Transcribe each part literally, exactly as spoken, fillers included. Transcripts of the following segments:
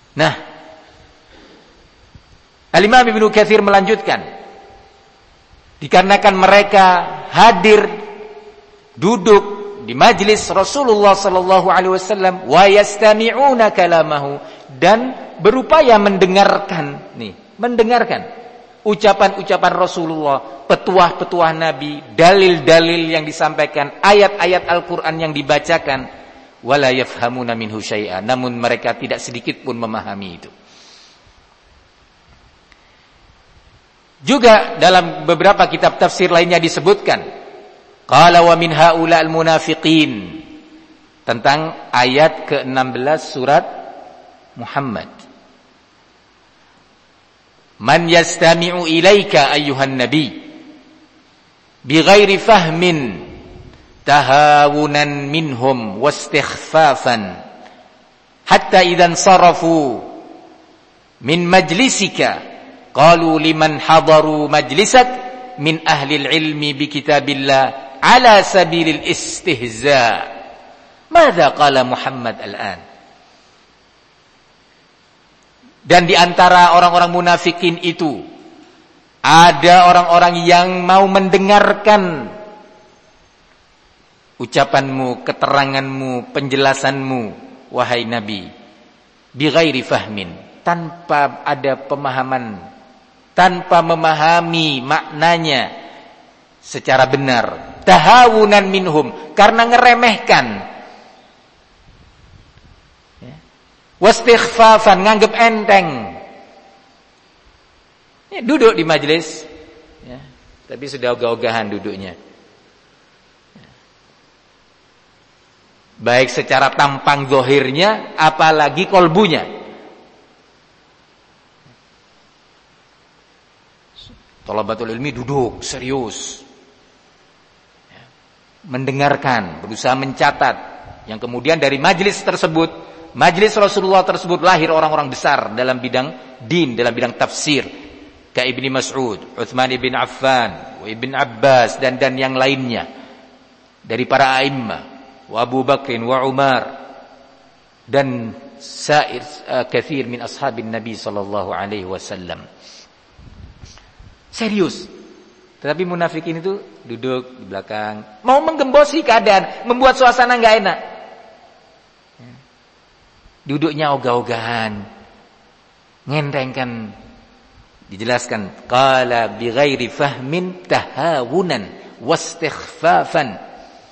Nah, Al-Imam Ibnu Katsir melanjutkan, dikarenakan mereka hadir duduk di majlis Rasulullah sallallahu alaihi wasallam wa yastami'una kalamahu, dan berupaya mendengarkan nih, mendengarkan ucapan-ucapan Rasulullah, petuah-petuah Nabi, dalil-dalil yang disampaikan, ayat-ayat Al-Qur'an yang dibacakan, wala yafhamuna minhu syai'a, namun mereka tidak sedikit pun memahami itu. Juga dalam beberapa kitab tafsir lainnya disebutkan, qala wa min haula al-munafiqin, tentang ayat ke enam belas surat Muhammad. Man yastami'u ilaika ayyuhan nabi bighairi fahmin tahawunan minhum wastighfafan hatta idzan sarafu min majlisika qalu liman hadaru majlisak min ahli ilmi bi kitabillah ala sabilil istihza. Madza qala Muhammad al-an? Dan di antara orang-orang munafikin itu ada orang-orang yang mau mendengarkan ucapanmu, keteranganmu, penjelasanmu, wahai Nabi, bighairi fahmin, tanpa ada pemahaman, tanpa memahami maknanya secara benar, tahawunan minhum, karena ngeremehkan, wastighfafan, nganggep enteng, ya, duduk di majelis, ya, tapi sudah ogah-ogahan duduknya, ya. Baik secara tampang zahirnya, apalagi kolbunya. Thalabatul ilmi duduk serius, ya, mendengarkan, berusaha mencatat, yang kemudian dari majelis tersebut, majelis Rasulullah tersebut lahir orang-orang besar dalam bidang din, dalam bidang tafsir, kayak Ibnu Mas'ud, Utsman bin Affan, Ibn Abbas, dan dan yang lainnya dari para a'immah, wa Abu Bakrin wa Umar, dan sair uh, katsir min ashabin Nabi sallallahu alaihi wasallam. Serius. Tetapi munafikin itu duduk di belakang, mau menggembosi keadaan, membuat suasana enggak enak. Duduknya ogah-ogahan, ngentengkan, dijelaskan, qala bighairi fahmin tahawunan wastighfafan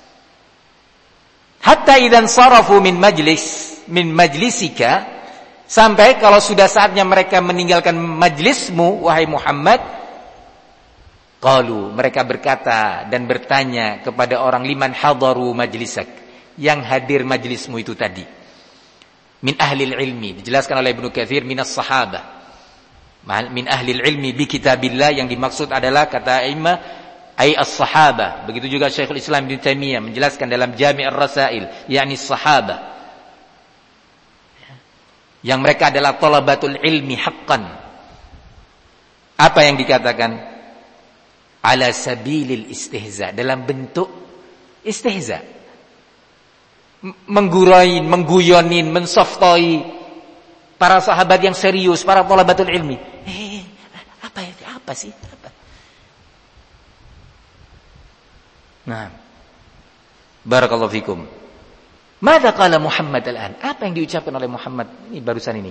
hatta idzan sarafu min majlis min majlisika, sampai kalau sudah saatnya mereka meninggalkan majlismu wahai Muhammad, qalu, mereka berkata dan bertanya kepada orang, liman hadaru majlisak, yang hadir majlismu itu tadi, min ahli ilmi, dijelaskan oleh Ibnu Katsir, minas sahabah, min ahli ilmi bi kitabillah, yang dimaksud adalah kata imam ay as-sahabah. Begitu juga Syekhul Islam Ibnu Taimiyah menjelaskan dalam Jami' ar-Rasail, yakni sahabah, yang mereka adalah thalabatul ilmi haqqan. Apa yang dikatakan? Ala sabilil istihza, dalam bentuk istihza, menggurain, mengguyonin, mensoftoi para sahabat yang serius, para thalabatul ilmi. Eh, apa ya? Apa sih? Apa? Nah, barakallahu fikum. Madza qala Muhammad al-an? Apa yang diucapkan oleh Muhammad ini barusan ini?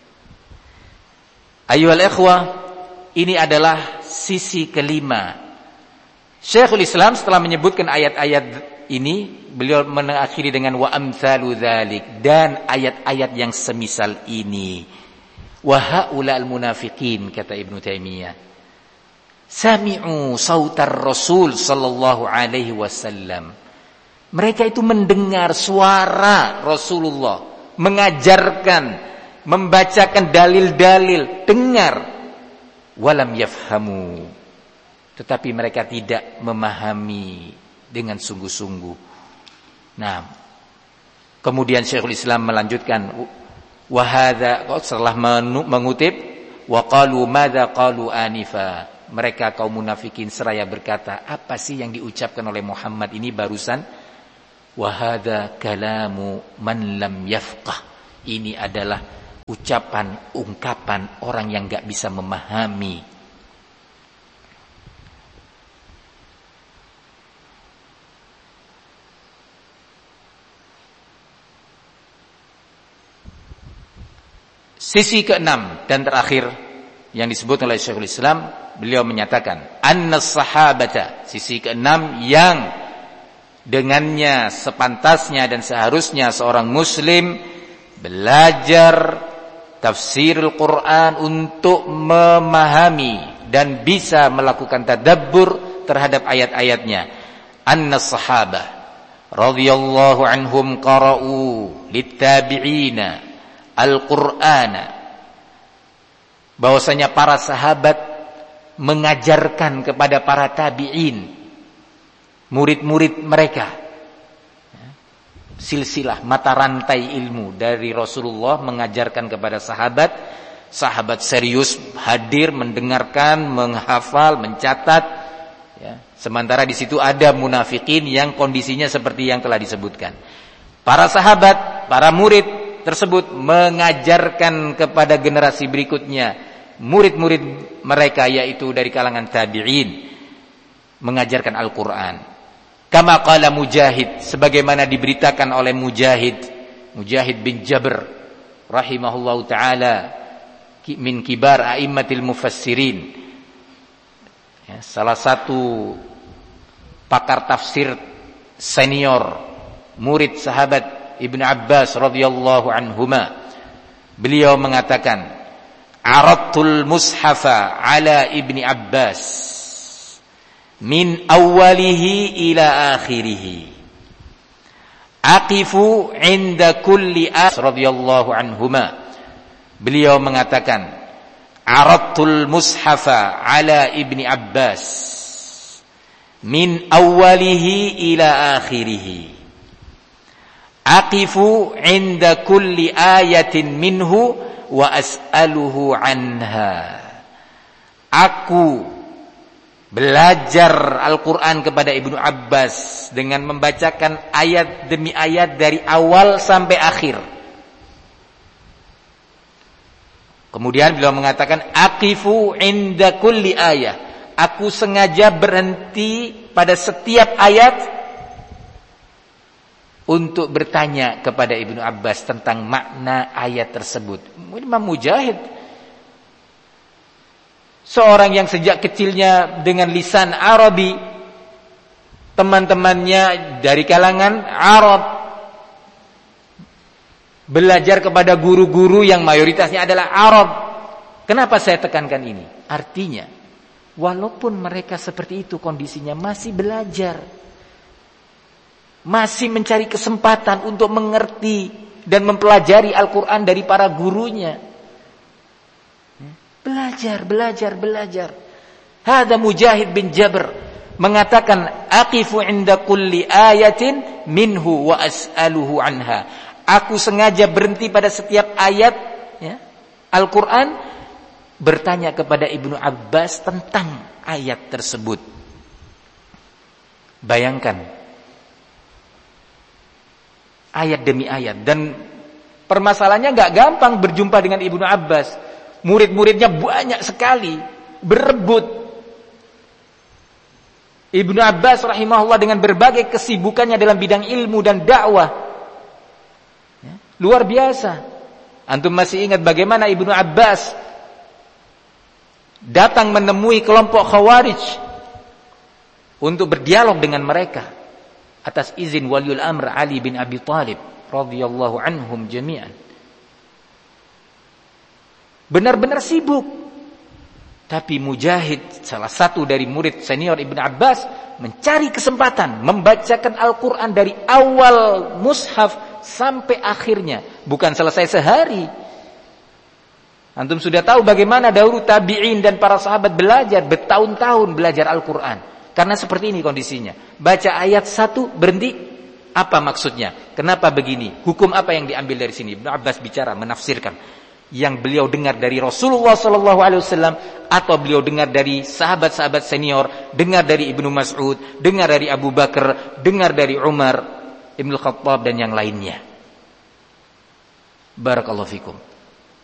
Ayyuhal ikhwah, ini adalah sisi kelima. Syekhul Islam setelah menyebutkan ayat-ayat ini, beliau mengakhiri dengan wa amsalu dzalik, dan ayat-ayat yang semisal ini. Wa haulal munafiqin, kata Ibnu Taimiyah, sami'u sautar Rasul sallallahu alaihi wasallam. Mereka itu mendengar suara Rasulullah, mengajarkan, membacakan dalil-dalil, dengar. Walam yafhamu, tetapi mereka tidak memahami dengan sungguh-sungguh. Nah, kemudian Syekhul Islam melanjutkan, wa hadza, setelah mengutip, wa qalu madza qalu anifa, mereka kaum munafikin seraya berkata, apa sih yang diucapkan oleh Muhammad ini barusan? Wa hadza kalamu man lam yafqah, ini adalah ucapan, ungkapan orang yang gak bisa memahami. Sisi keenam dan terakhir yang disebut oleh Syekhul Islam, beliau menyatakan annas sahabata, sisi keenam yang dengannya sepantasnya dan seharusnya seorang muslim belajar tafsirul Quran untuk memahami dan bisa melakukan tadabbur terhadap ayat-ayatnya. Annas sahabah radhiyallahu anhum qara'u littabi'ina al-Qur'ana, bahwasanya para sahabat mengajarkan kepada para tabi'in, murid-murid mereka, silsilah mata rantai ilmu dari Rasulullah mengajarkan kepada sahabat. Sahabat serius hadir mendengarkan, menghafal, mencatat, ya. Sementara di situ ada munafikin yang kondisinya seperti yang telah disebutkan. Para sahabat, para murid tersebut mengajarkan kepada generasi berikutnya, murid-murid mereka yaitu dari kalangan tabi'in, mengajarkan Al-Quran. Kama qala Mujahid, sebagaimana diberitakan oleh Mujahid, Mujahid bin Jabr rahimahullahu ta'ala, min kibar a'immatil mufassirin, ya, salah satu pakar tafsir senior, murid sahabat Ibnu Abbas radhiyallahu anhuma. Beliau mengatakan, "Aradtul mushafa ala Ibni Abbas min awwalihi ila akhirih. Aqifu 'inda kulli ayat." Radhiyallahu anhuma. Beliau mengatakan, "Aradtul mushafa ala Ibni Abbas min awwalihi ila akhirih. Aqifu 'inda kulli ayatin minhu wa as'aluhu anha." Aku belajar Al-Quran kepada Ibnu Abbas dengan membacakan ayat demi ayat dari awal sampai akhir. Kemudian beliau mengatakan, aqifu 'inda kulli ayah. Aku sengaja berhenti pada setiap ayat untuk bertanya kepada Ibnu Abbas tentang makna ayat tersebut. Imam Mujahid, seorang yang sejak kecilnya dengan lisan Arabi, teman-temannya dari kalangan Arab, belajar kepada guru-guru yang mayoritasnya adalah Arab. Kenapa saya tekankan ini? Artinya, walaupun mereka seperti itu kondisinya, masih belajar, masih mencari kesempatan untuk mengerti dan mempelajari Al-Quran dari para gurunya. Belajar, belajar, belajar. Hada Mujahid bin Jabr mengatakan, aqifu 'inda kulli ayatin minhu wa as'aluhu anha. Aku sengaja berhenti pada setiap ayat, ya, Al-Quran, bertanya kepada Ibnu Abbas tentang ayat tersebut. Bayangkan, ayat demi ayat. Dan permasalahannya gak gampang berjumpa dengan Ibnu Abbas. Murid-muridnya banyak sekali, berebut. Ibnu Abbas rahimahullah dengan berbagai kesibukannya dalam bidang ilmu dan dakwah, ya, luar biasa. Antum masih ingat bagaimana Ibnu Abbas datang menemui kelompok Khawarij untuk berdialog dengan mereka atas izin waliul amr Ali bin Abi Thalib radhiyallahu anhum jami'an. Benar-benar sibuk. Tapi Mujahid, salah satu dari murid senior Ibnu Abbas, mencari kesempatan membacakan Al-Quran dari awal mushaf sampai akhirnya. Bukan selesai sehari. Antum sudah tahu bagaimana dahulu tabi'in dan para sahabat belajar bertahun-tahun belajar Al-Quran. Karena seperti ini kondisinya. Baca ayat satu, berhenti. Apa maksudnya? Kenapa begini? Hukum apa yang diambil dari sini? Ibnu Abbas bicara, menafsirkan yang beliau dengar dari Rasulullah sallallahu alaihi wasallam, atau beliau dengar dari sahabat-sahabat senior, dengar dari Ibnu Mas'ud, dengar dari Abu Bakar, dengar dari Umar Ibnu Khattab dan yang lainnya. Barakallahu fikum.